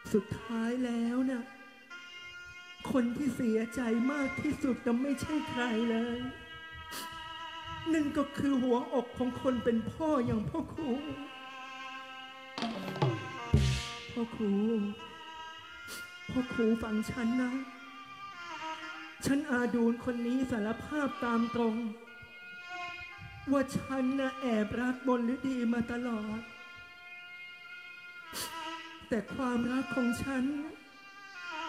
สุดท้ายแล้วนะคนที่เสียใจมากที่สุดจะไม่ใช่ใครเลยนั่นก็คือหัวอกของคนเป็นพ่ออย่างพ่อครูพ่อครูพ่อครูฟังฉันนะฉันอาดูลคนนี้สารภาพตามตรงว่าฉันน่ะแอบรักมนฤดีมาตลอดแต่ความรักของฉัน